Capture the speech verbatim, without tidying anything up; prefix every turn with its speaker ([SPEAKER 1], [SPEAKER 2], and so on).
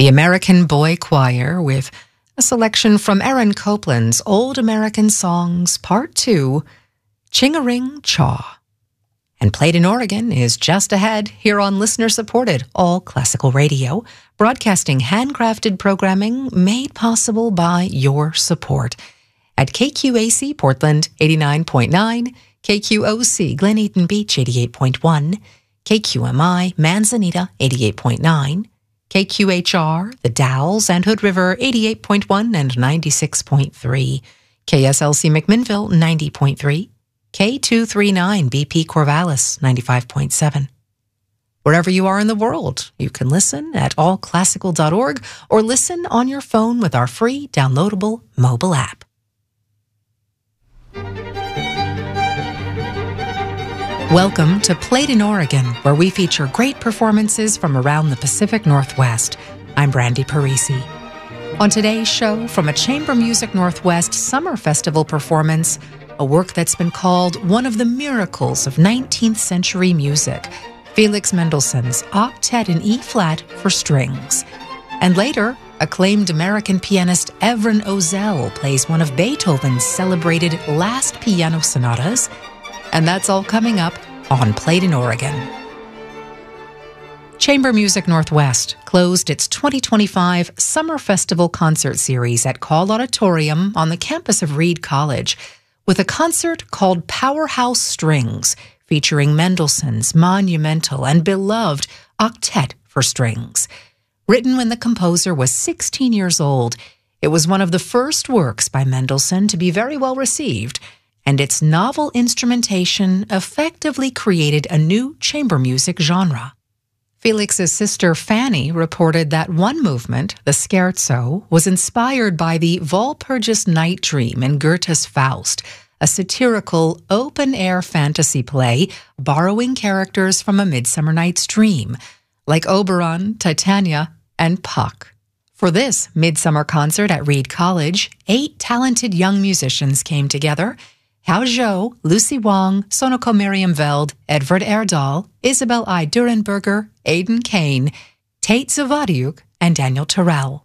[SPEAKER 1] The American Boy Choir with a selection from Aaron Copland's Old American Songs, Part two, Ching-a-Ring Chaw. And Played in Oregon is just ahead here on listener-supported All Classical Radio, broadcasting handcrafted programming made possible by your support. At K Q A C Portland eighty-nine point nine, K Q O C Glen Eaton Beach eighty-eight point one, K Q M I Manzanita eighty-eight point nine, K Q H R, The Dalles and Hood River eighty-eight point one and ninety-six point three, K S L C McMinnville ninety point three, K two thirty-nine B P Corvallis ninety-five point seven. Wherever you are in the world, you can listen at all classical dot org or listen on your phone with our free downloadable mobile app. Welcome to Played in Oregon, where we feature great performances from around the Pacific Northwest. I'm Brandy Parisi. On today's show, from a Chamber Music Northwest Summer Festival performance, a work that's been called one of the miracles of nineteenth century music, Felix Mendelssohn's Octet in E-flat for strings. And later, acclaimed American pianist Evren Ozel plays one of Beethoven's celebrated last piano sonatas. And that's all coming up on Played in Oregon. Chamber Music Northwest closed its twenty twenty-five Summer Festival Concert Series at Call Auditorium on the campus of Reed College with a concert called Powerhouse Strings, featuring Mendelssohn's monumental and beloved Octet for Strings. Written when the composer was sixteen years old, it was one of the first works by Mendelssohn to be very well received, and its novel instrumentation effectively created a new chamber music genre. Felix's sister Fanny reported that one movement, the scherzo, was inspired by the Walpurgis Night Dream in Goethe's Faust, a satirical open-air fantasy play borrowing characters from A Midsummer Night's Dream, like Oberon, Titania, and Puck. For this midsummer concert at Reed College, eight talented young musicians came together: Hao Zhou, Lucy Wong, Sonoko Miriam Veld, Edvard Erdahl, Isabel I. Durenberger, Aidan Kane, Tate Zavadiuk, and Daniel Terrell.